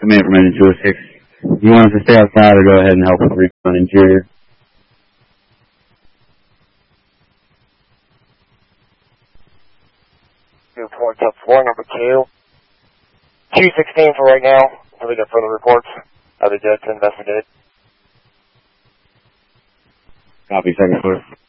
Command from engine 206. You want us to stay outside or go ahead and help with recon interior? Reports up floor number 2. 216 for right now. Until we get further reports. I'll be good to investigate. Copy, second floor.